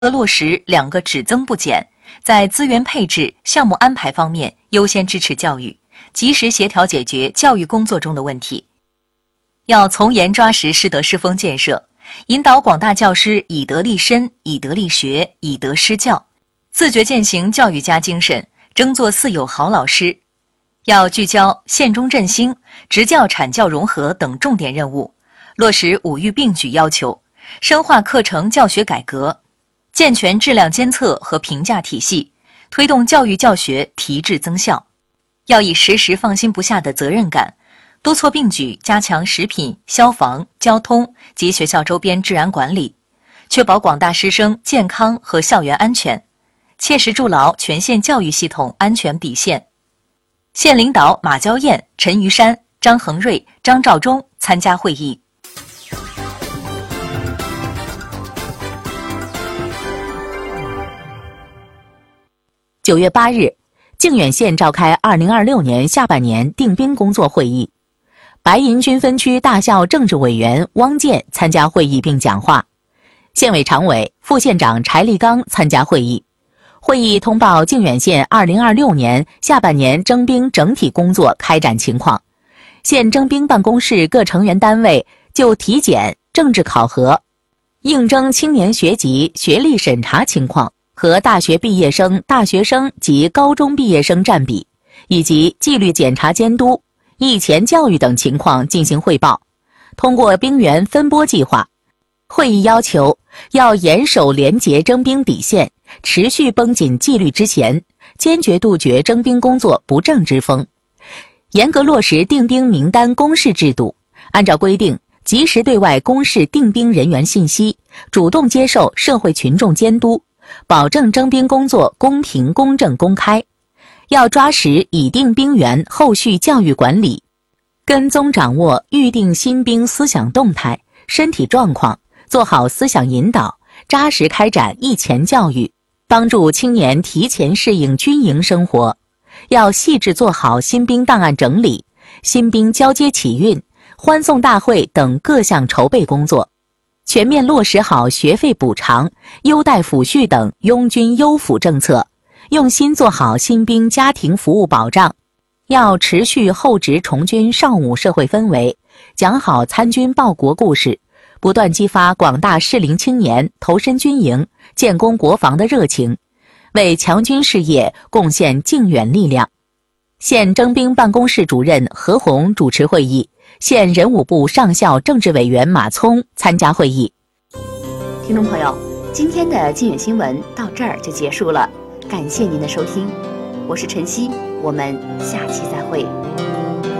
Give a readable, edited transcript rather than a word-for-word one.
落实2个只增不减，在资源配置、项目安排方面优先支持教育，及时协调解决教育工作中的问题。要从严抓实师德师风建设，引导广大教师以德立身、以德立学、以德施教，自觉践行教育家精神，争做四有好老师。要聚焦县中振兴、职教产教融合等重点任务，落实5育并举要求，深化课程教学改革，健全质量监测和评价体系，推动教育教学提质增效。要以时时放心不下的责任感，多措并举加强食品、消防、交通及学校周边治安管理，确保广大师生健康和校园安全，切实筑牢全县教育系统安全底线。县领导马娇燕、陈于山、张恒瑞、张兆忠参加会议。 9月8日，靖远县召开2026年下半年定兵工作会议。白银军分区大校政治委员汪建参加会议并讲话，县委常委、副县长柴立刚参加会议。会议通报靖远县2026年下半年征兵整体工作开展情况，县征兵办公室各成员单位就体检、政治考核、应征青年学籍学历审查情况和大学毕业生、大学生及高中毕业生占比，以及纪律检查监督、役前教育等情况进行汇报。通过兵员分拨计划，会议要求要严守廉洁征兵底线，持续绷紧纪律之弦，坚决杜绝征兵工作不正之风，严格落实定兵名单公示制度，按照规定及时对外公示定兵人员信息，主动接受社会群众监督，保证征兵工作公平、公正、公开。要抓实已定兵员后续教育管理，跟踪掌握预定新兵思想动态、身体状况，做好思想引导，扎实开展役前教育，帮助青年提前适应军营生活。要细致做好新兵档案整理、新兵交接启运、欢送大会等各项筹备工作，全面落实好学费补偿、优待抚恤等拥军优抚政策，用心做好新兵家庭服务保障。要持续厚植重军尚武社会氛围，讲好参军报国故事，不断激发广大适龄青年投身军营、建功国防的热情，为强军事业贡献靖远力量。县征兵办公室主任何红主持会议，县人武部上校政治委员马聪参加会议。 听众朋友，今天的靖远新闻到这儿就结束了，感谢您的收听，我是晨曦，我们下期再会。